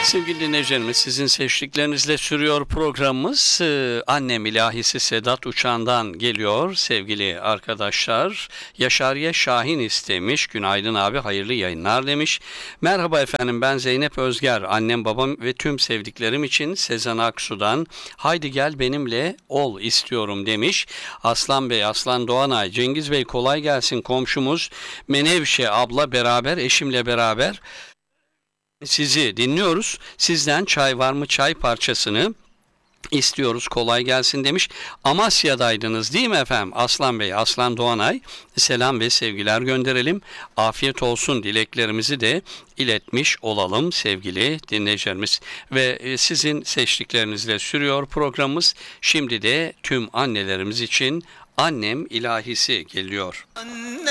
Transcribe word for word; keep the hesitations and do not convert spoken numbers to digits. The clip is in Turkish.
Sevgili dinleyicilerimiz, sizin seçtiklerinizle sürüyor programımız. Ee, Annem ilahisi Sedat Uçan'dan geliyor sevgili arkadaşlar. Yaşariye Şahin istemiş. Günaydın abi, hayırlı yayınlar demiş. Merhaba efendim, ben Zeynep Özger. Annem, babam ve tüm sevdiklerim için Sezen Aksu'dan Haydi Gel Benimle Ol istiyorum demiş. Aslan Bey, Aslan Doğanay, Cengiz Bey kolay gelsin, komşumuz Menevşe abla beraber, eşimle beraber sizi dinliyoruz. Sizden Çay Var mı Çay parçasını istiyoruz. Kolay gelsin demiş. Amasya'daydınız değil mi efendim? Aslan Bey, Aslan Doğanay selam ve sevgiler gönderelim. Afiyet olsun dileklerimizi de iletmiş olalım sevgili dinleyicilerimiz. Ve sizin seçtiklerinizle sürüyor programımız. Şimdi de tüm annelerimiz için Annem ilahisi geliyor. Annem